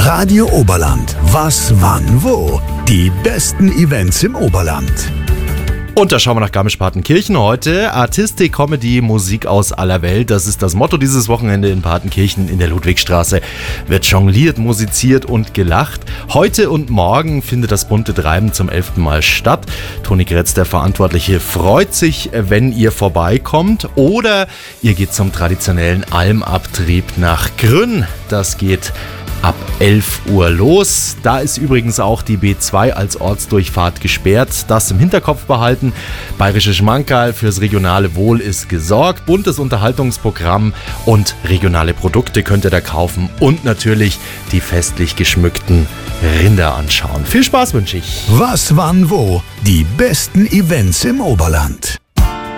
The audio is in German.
Radio Oberland. Was, wann, wo? Die besten Events im Oberland. Und da schauen wir nach Garmisch-Partenkirchen heute. Artistik, Comedy, Musik aus aller Welt. Das ist das Motto dieses Wochenende in Partenkirchen. In der Ludwigstraße wird jongliert, musiziert und gelacht. Heute und morgen findet das bunte Treiben zum 11. Mal statt. Toni Gretz, der Verantwortliche, freut sich, wenn ihr vorbeikommt. Oder ihr geht zum traditionellen Almabtrieb nach Grünn. Das geht ab 11 Uhr los. Da ist übrigens auch die B2 als Ortsdurchfahrt gesperrt. Das im Hinterkopf behalten. Bayerische Schmankerl fürs regionale Wohl ist gesorgt. Buntes Unterhaltungsprogramm und regionale Produkte könnt ihr da kaufen. Und natürlich die festlich geschmückten Rinder anschauen. Viel Spaß wünsche ich. Was, wann, wo? Die besten Events im Oberland.